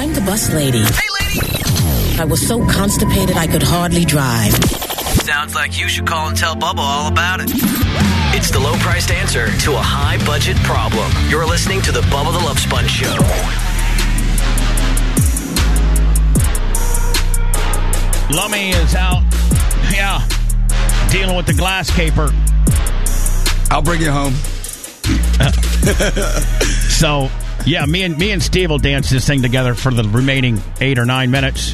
I'm the bus lady. Hey, lady! I was so constipated I could hardly drive. Sounds like you should call and tell Bubba all about it. It's the low-priced answer to a high-budget problem. You're listening to the Bubba the Love Sponge Show. Lummy is out, dealing with the glass caper. I'll bring you home. So, yeah, me and Steve will dance this thing together for the remaining 8 or 9 minutes.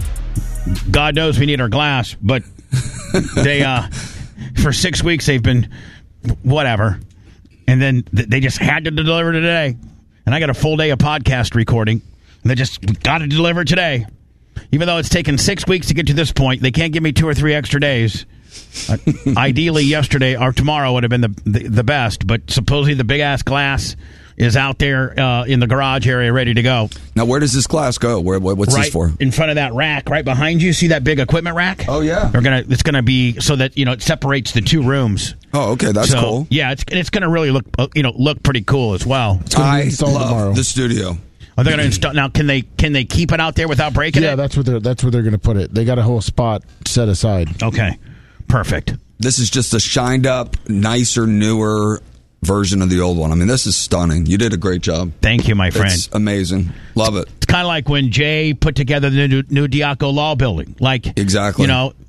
God knows we need our glass, but they, for 6 weeks, they've been whatever. And then they just had to deliver today. And I got a full day of podcast recording. And they just got to deliver today. Even though it's taken 6 weeks to get to this point, they can't give me 2 or 3 extra days. Ideally, yesterday or tomorrow would have been the best. But supposedly the big-ass glass is out there in the garage area ready to go. Now, where does this glass go? What's this for? In front of that rack, right behind you. See that big equipment rack? Oh, yeah. It's going to be so that, it separates the 2 rooms. Oh, okay. That's cool. Yeah, it's going to really look pretty cool as well. I love the studio. Are they going to install now? Can they keep it out there without breaking it? Yeah, that's where they're going to put it. They got a whole spot set aside. Okay, perfect. This is just a shined up, nicer, newer version of the old one. I mean, this is stunning. You did a great job. Thank you, my friend. It's amazing. Love it. It's kind of like when Jay put together the new Diaco Law Building. Exactly.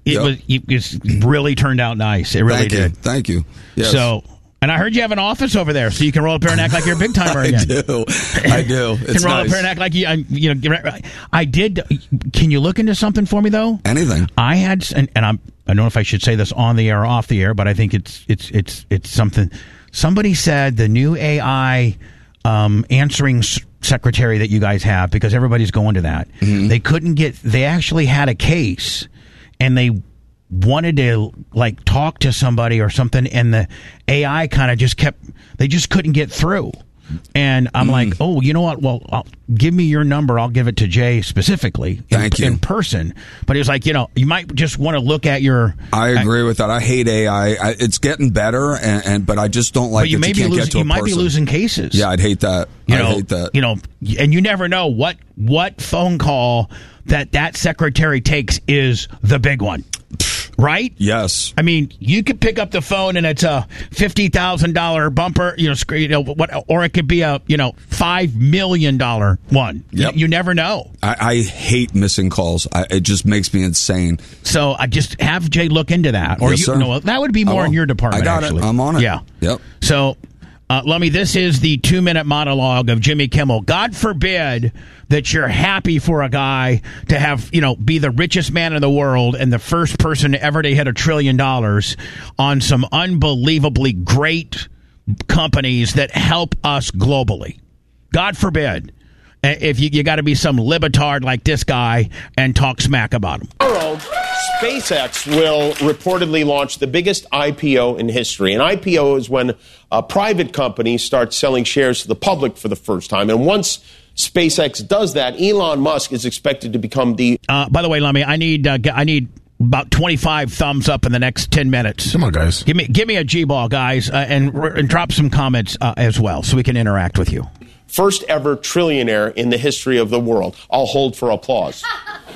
It really turned out nice. It really did. Thank you. Yes. So. And I heard you have an office over there, so you can roll up here and act like you're a big timer again. I do. It's can roll up here and act like I did. Can you look into something for me though? Anything. I had, and I don't know if I should say this on the air or off the air, but I think it's something. Somebody said the new AI answering secretary that you guys have, because everybody's going to that. Mm-hmm. They actually had a case, and they wanted to talk to somebody or something, and the AI kind of they just couldn't get through. And I'm like, oh, you know what? Well, give me your number. I'll give it to Jay specifically in person. But he was like, you might just want to look at your. I agree with that. I hate AI. It's getting better, but I just don't like. But you might be losing cases. Yeah, I'd hate that. I'd hate that. And you never know what phone call that secretary takes is the big one. Right? Yes. I mean, you could pick up the phone and it's a $50,000 bumper, or it could be a $5 million one. Yep. You never know. I hate missing calls. It just makes me insane. So I just have Jay look into that, or yes, sir. That would be more in your department. I got actually. it. I'm on it. Yeah. Yep. So. Lummy, this is the 2-minute monologue of Jimmy Kimmel. God forbid that you're happy for a guy to have, be the richest man in the world and the first person ever to hit $1 trillion on some unbelievably great companies that help us globally. God forbid. If you got to be some libetard like this guy and talk smack about him. Tomorrow, SpaceX will reportedly launch the biggest IPO in history. An IPO is when a private company starts selling shares to the public for the first time. And once SpaceX does that, Elon Musk is expected to become the... by the way, Lummy, I need about 25 thumbs up in the next 10 minutes. Come on, guys. Give me a G-ball, guys, and drop some comments as well so we can interact with you. First ever trillionaire in the history of the world. I'll hold for applause.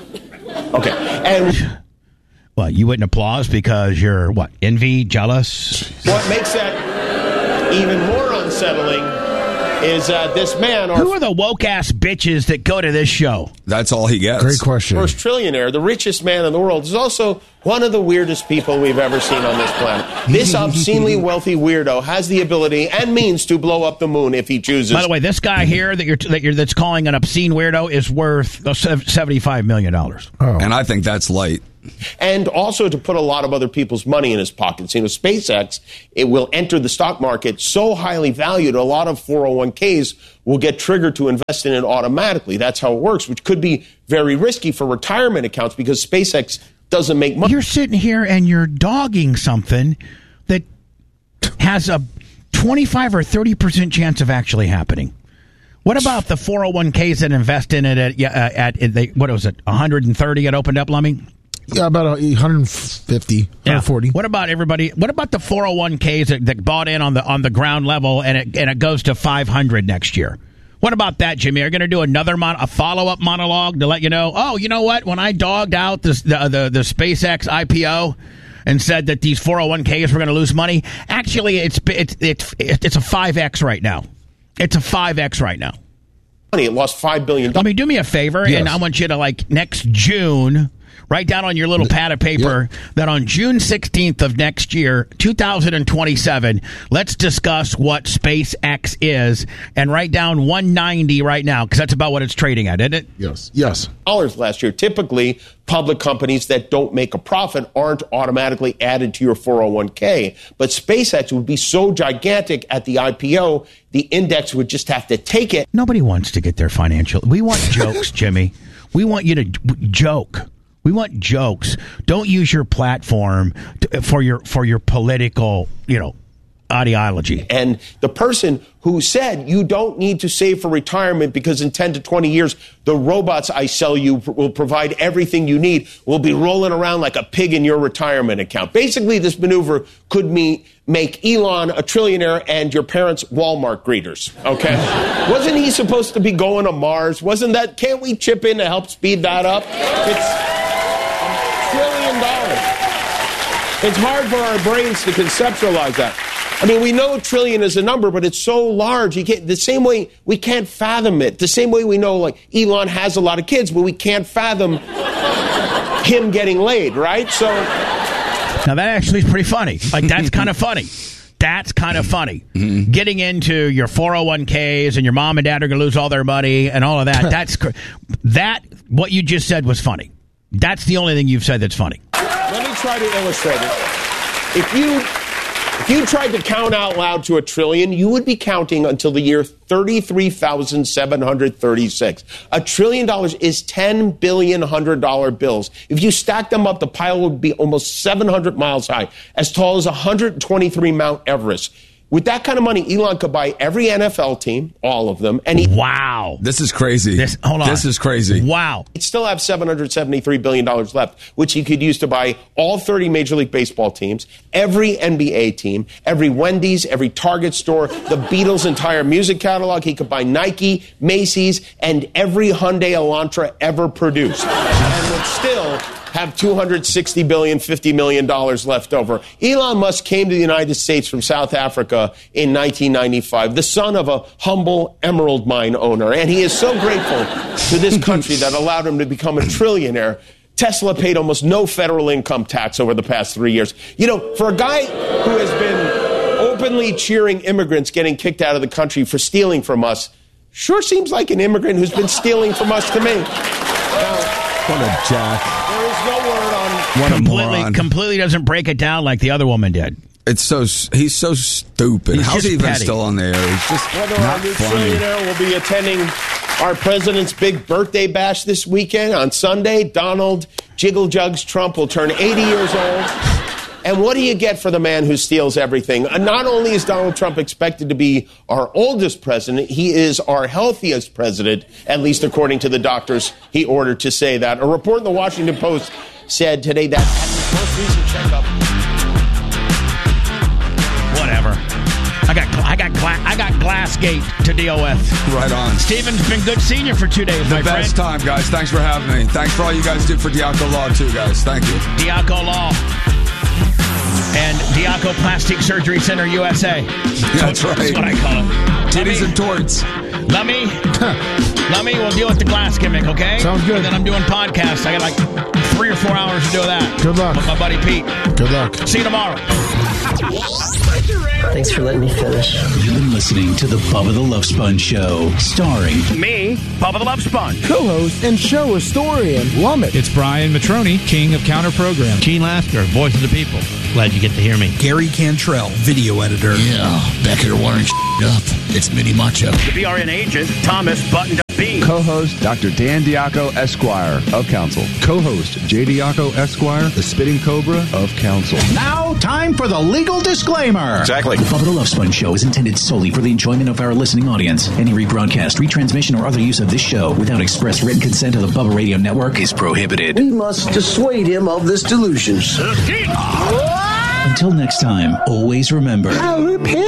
Okay. And well, you wouldn't applause because you're what? Envy, jealous? What makes that even more unsettling is this man... Who are the woke-ass bitches that go to this show? That's all he gets. Great question. First trillionaire, the richest man in the world, is also one of the weirdest people we've ever seen on this planet. This obscenely wealthy weirdo has the ability and means to blow up the moon if he chooses. By the way, this guy here that's calling an obscene weirdo is worth $75 million. Oh. And I think that's light. And also to put a lot of other people's money in his pockets. SpaceX, it will enter the stock market so highly valued, a lot of 401ks will get triggered to invest in it automatically. That's how it works, which could be very risky for retirement accounts because SpaceX doesn't make money. You're sitting here and you're dogging something that has a 25 or 30% chance of actually happening. What about the 401ks that invest in it at what was it, 130 it opened up, Lummy? Yeah, about 150, 140. Yeah. What about everybody? What about the 401ks that bought in on the ground level and it goes to 500 next year? What about that, Jimmy? Are you going to do a follow-up monologue to let you know, oh, you know what? When I dogged out the SpaceX IPO and said that these 401ks were going to lose money, actually, it's a 5X right now. It's a 5X right now. It lost $5 billion. I mean, do me a favor, and I want you to, next June, write down on your little pad of paper that on June 16th of next year, 2027, let's discuss what SpaceX is, and write down 190 right now, because that's about what it's trading at, isn't it? Yes. Dollars last year. Typically, public companies that don't make a profit aren't automatically added to your 401k. But SpaceX would be so gigantic at the IPO, the index would just have to take it. Nobody wants to get their financial. We want jokes, Jimmy. We want you to joke. We want jokes. Don't use your platform for your political, ideology. And the person who said you don't need to save for retirement because in 10 to 20 years, the robots I sell you will provide everything you need, will be rolling around like a pig in your retirement account. Basically, this maneuver could make Elon a trillionaire and your parents Walmart greeters, okay? Wasn't he supposed to be going to Mars? Can't we chip in to help speed that up? It's $1 trillion. It's hard for our brains to conceptualize that. I mean, we know trillion is a number, but it's so large. The same way we can't fathom it. The same way we know, Elon has a lot of kids, but we can't fathom him getting laid, right? So now that actually is pretty funny. That's kind of funny. That's kind of funny. Mm-hmm. Getting into your 401ks and your mom and dad are going to lose all their money and all of that. What you just said was funny. That's the only thing you've said that's funny. Let me try to illustrate it. If you tried to count out loud to a trillion, you would be counting until the year 33,736. $1 trillion is 10 billion $100 bills. If you stack them up, the pile would be almost 700 miles high, as tall as 123 Mount Everest. With that kind of money, Elon could buy every NFL team, all of them. And wow. This is crazy. Hold on. This is crazy. Wow. He'd still have $773 billion left, which he could use to buy all 30 Major League Baseball teams, every NBA team, every Wendy's, every Target store, the Beatles' entire music catalog. He could buy Nike, Macy's, and every Hyundai Elantra ever produced. And would still have $260 billion, $50 million left over. Elon Musk came to the United States from South Africa in 1995, the son of a humble emerald mine owner. And he is so grateful to this country that allowed him to become a trillionaire. Tesla paid almost no federal income tax over the past 3 years. For a guy who has been openly cheering immigrants getting kicked out of the country for stealing from us, sure seems like an immigrant who's been stealing from us to me. What a jack. There is no word on... What a moron. Completely doesn't break it down like the other woman did. He's so stupid. How's he even petty. still on there? He's just Whether not our new funny. trillionaire will be attending our president's big birthday bash this weekend on Sunday. Donald Jiggle Jugs Trump will turn 80 years old. And what do you get for the man who steals everything? Not only is Donald Trump expected to be our oldest president, he is our healthiest president, at least according to the doctors he ordered to say that. A report in the Washington Post said today that at his most recent checkup... Whatever. I got Glassgate to deal with. Right on. Steven's been good seeing you for 2 days, my friend. The best time, guys. Thanks for having me. Thanks for all you guys do for Diaco Law, too, guys. Thank you. Diaco Law. And Diaco Plastic Surgery Center USA. That's right. That's what I call it. Titties and torts. Lummy, we'll deal with the glass gimmick, okay? Sounds good. And then I'm doing podcasts. I got 3 or 4 hours to do that. Good luck. With my buddy Pete. Good luck. See you tomorrow. Thanks for letting me finish. You've been listening to the Bubba the Love Sponge Show, starring Me, Bubba the Love Sponge. Co-host and show historian, Lummit. It's Brian Matroni, king of counter program. Gene Lasker, voice of the people. Glad you get to hear me. Gary Cantrell, video editor. Yeah, back here wiring up. It's Mini Macho. The BRN agent, Thomas Buttoned Up B. Co-host, Dr. Dan Diaco, Esquire, of Council. Co-host, J. Diaco, Esquire, the Spitting Cobra of Council. Now, time for the legal disclaimer. Exactly. The Bubba the Love Sponge Show is intended solely for the enjoyment of our listening audience. Any rebroadcast, retransmission, or other use of this show without express written consent of the Bubba Radio Network is prohibited. We must dissuade him of this delusion. Until next time, always remember... I repent.